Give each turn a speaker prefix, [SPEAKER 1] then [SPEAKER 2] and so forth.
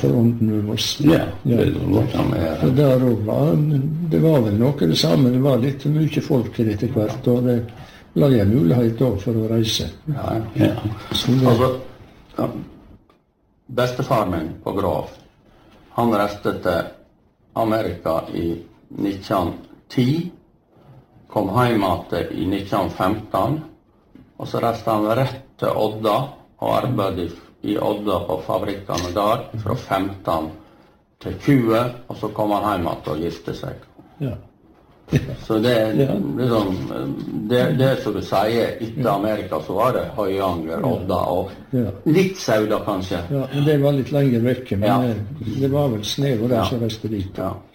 [SPEAKER 1] for Åndenulvås.
[SPEAKER 2] Ja, det
[SPEAKER 1] var vel noe det samme. Det var litt mye folk til etter hvert, og det la jeg mulighet da for å reise.
[SPEAKER 2] Ja. Altså, bestefar min på Grov, han reiste til Amerika i 1910, kom hjem i 1915, og så reiste han rett til Odda og arbeidet i Odda på fabrikkene der fra 15 til 20, og så kom han hjem og gifte seg.
[SPEAKER 1] Ja.
[SPEAKER 2] Så det liksom, det som du sier, etter Amerika så var det Høyanger, Odda og litt Sauda kanskje.
[SPEAKER 1] Ja, men det var litt lenger vekke, men det var vel Snev og der som reiste dit.
[SPEAKER 2] Ja.